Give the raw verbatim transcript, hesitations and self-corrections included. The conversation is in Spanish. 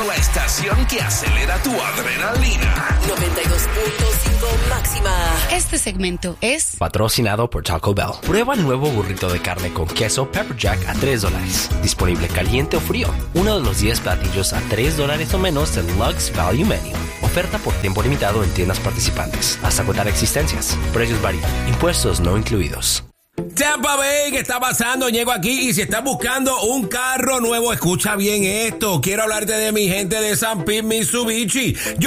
escuchando la estación que acelera tu adrenalina. noventa y dos punto cinco máxima. Este segmento es patrocinado por Taco Bell. Prueba el nuevo burrito de carne con queso Pepper Jack a tres dólares. Disponible caliente o frío. Uno de los diez platillos a tres dólares o menos del Lux Value Menu. Oferta por tiempo limitado en tiendas participantes. Hasta agotar existencias. Precios varían. Impuestos no incluidos. Tampa Bay, ¿qué está pasando? Llego aquí y si estás buscando un carro nuevo, escucha bien esto. Quiero hablarte de mi gente de San Pete Mitsubishi. Yo